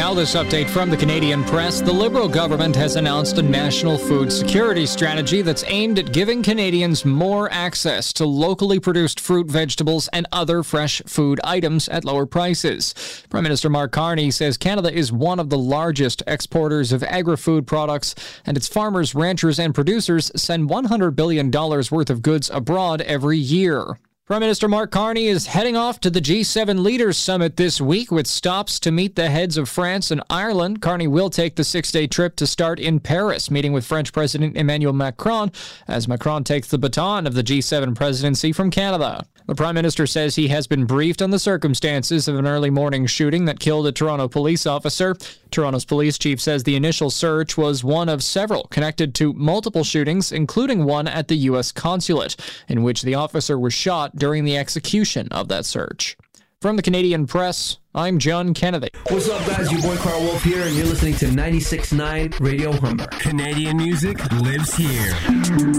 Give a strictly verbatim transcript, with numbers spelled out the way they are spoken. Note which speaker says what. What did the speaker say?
Speaker 1: Now this update from the Canadian press. The Liberal government has announced a national food security strategy that's aimed at giving Canadians more access to locally produced fruit, vegetables, and other fresh food items at lower prices. Prime Minister Mark Carney says Canada is one of the largest exporters of agri-food products, and its farmers, ranchers, and producers send one hundred billion dollars worth of goods abroad every year. Prime Minister Mark Carney is heading off to the G seven Leaders Summit this week with stops to meet the heads of France and Ireland. Carney will take the six-day trip to start in Paris, meeting with French President Emmanuel Macron, as Macron takes the baton of the G seven presidency from Canada. The Prime Minister says he has been briefed on the circumstances of an early morning shooting that killed a Toronto police officer. Toronto's police chief says the initial search was one of several connected to multiple shootings, including one at the U S consulate, in which the officer was shot during the execution of that search. From the Canadian press, I'm John Kennedy.
Speaker 2: What's up, guys? Your boy Carl Wolf here, and you're listening to ninety-six point nine Radio Humber.
Speaker 3: Canadian music lives here.